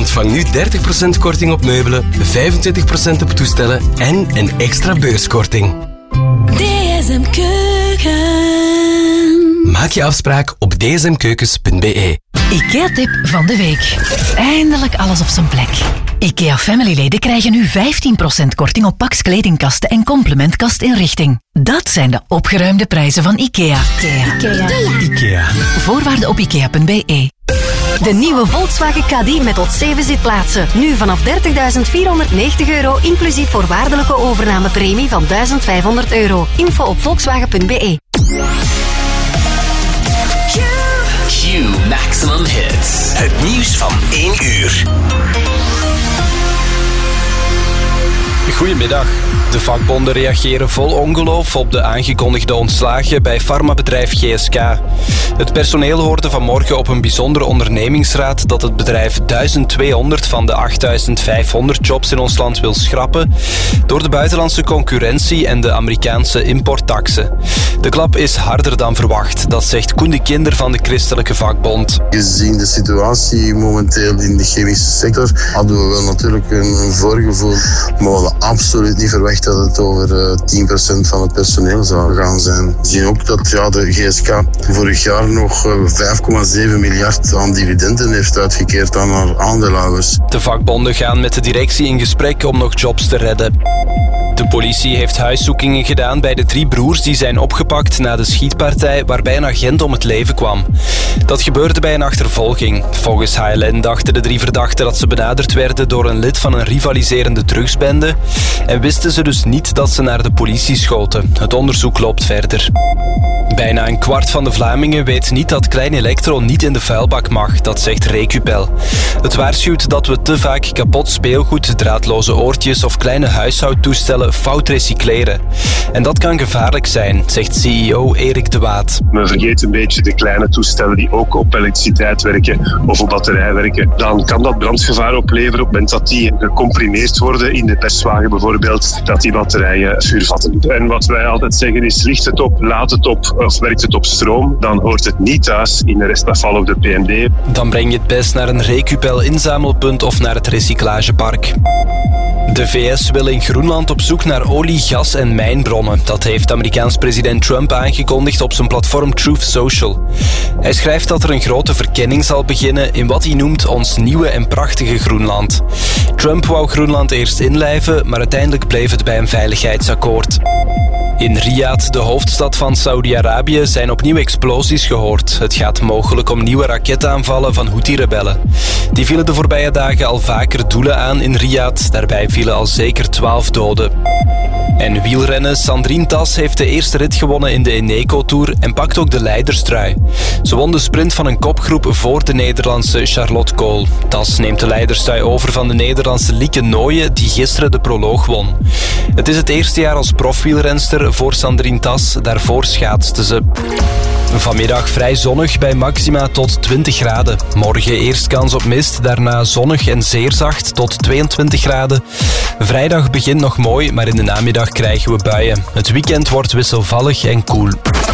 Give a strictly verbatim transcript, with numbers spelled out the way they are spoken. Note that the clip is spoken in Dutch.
Ontvang nu dertig procent korting op meubelen, vijfentwintig procent op toestellen en een extra beurskorting. D S M Keuken. Maak je afspraak op d s m keukens punt b e. IKEA-tip van de week. Eindelijk alles op zijn plek. IKEA Family-leden krijgen nu vijftien procent korting op Pax kledingkasten en complementkastinrichting. Dat zijn de opgeruimde prijzen van IKEA. IKEA. Ikea. IKEA. Voorwaarden op ikea punt b e. De nieuwe Volkswagen Caddy met tot zeven zitplaatsen. Nu vanaf dertigduizend vierhonderdnegentig euro, inclusief voorwaardelijke overnamepremie van duizend vijfhonderd euro. Info op volkswagen punt b e. Q Maximum Hits. Het nieuws van één uur. Goedemiddag. De vakbonden reageren vol ongeloof op de aangekondigde ontslagen bij farmabedrijf G S K. Het personeel hoorde vanmorgen op een bijzondere ondernemingsraad dat het bedrijf duizend tweehonderd van de achtduizend vijfhonderd jobs in ons land wil schrappen door de buitenlandse concurrentie en de Amerikaanse importtaxen. De klap is harder dan verwacht, dat zegt Koen de Kinder van de Christelijke Vakbond. Gezien de situatie momenteel in de chemische sector hadden we wel natuurlijk een voorgevoel, maar we hadden absoluut niet verwacht dat het over tien procent van het personeel zou gaan zijn. We zien ook dat ja, de G S K vorig jaar nog vijf komma zeven miljard aan dividenden heeft uitgekeerd aan haar aandeelhouders. De vakbonden gaan met de directie in gesprek om nog jobs te redden. De politie heeft huiszoekingen gedaan bij de drie broers die zijn opgepakt na de schietpartij waarbij een agent om het leven kwam. Dat gebeurde bij een achtervolging. Volgens H L N dachten de drie verdachten dat ze benaderd werden door een lid van een rivaliserende drugsbende en wisten ze dus niet dat ze naar de politie schoten. Het onderzoek loopt verder. Bijna een kwart van de Vlamingen weet niet dat klein elektro niet in de vuilbak mag, dat zegt Recupel. Het waarschuwt dat we te vaak kapot speelgoed, draadloze oortjes of kleine huishoudtoestellen fout recycleren. En dat kan gevaarlijk zijn, zegt C E O Erik de Waat. Men vergeet een beetje de kleine toestellen die ook op elektriciteit werken of op batterij werken. Dan kan dat brandgevaar opleveren op het moment dat die gecomprimeerd worden in de perswagen bijvoorbeeld, dat die batterijen vuur vatten. En wat wij altijd zeggen is, licht het op, laat het op of werkt het op stroom, dan hoort het niet thuis in de restafval of de P M D. Dan breng je het best naar een Recupel inzamelpunt of naar het recyclagepark. De V S wil in Groenland op zoek naar olie, gas en mijnbronnen. Dat heeft Amerikaans president Trump aangekondigd op zijn platform Truth Social. Hij schrijft dat er een grote verkenning zal beginnen in wat hij noemt ons nieuwe en prachtige Groenland. Trump wou Groenland eerst inlijven, maar uiteindelijk bleef het bij een veiligheidsakkoord. In Riyadh, de hoofdstad van Saudi-Arabië, zijn opnieuw explosies gehoord. Het gaat mogelijk om nieuwe raketaanvallen van Houthi-rebellen. Die vielen de voorbije dagen al vaker doelen aan in Riyadh. Daarbij vielen al zeker twaalf doden. En wielrennen, Sandrine Tas heeft de eerste rit gewonnen in de Eneco Tour en pakt ook de leiderstrui. Ze won de sprint van een kopgroep voor de Nederlandse Charlotte Kool. Tas neemt de leiderstrui over van de Nederlandse Lieke Nooyen, die gisteren de proloog won. Het is het eerste jaar als profwielrenster voor Sandrine Tas, daarvoor schaatste ze. Vanmiddag vrij zonnig bij maxima tot twintig graden. Morgen eerst kans op mist, daarna zonnig en zeer zacht tot tweeëntwintig graden. Vrijdag begint nog mooi, maar in de namiddag krijgen we buien. Het weekend wordt wisselvallig en koel.